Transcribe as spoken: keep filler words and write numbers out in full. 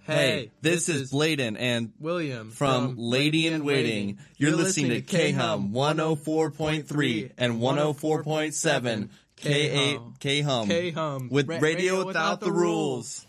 Hey, this, this is Bladen and William from, from Lady in Waiting. You're, You're listening to K-Hum one oh four point three and one oh four point seven K-Hum. K-Hum. K-Hum. With Radio, Radio Without, Without the Rules.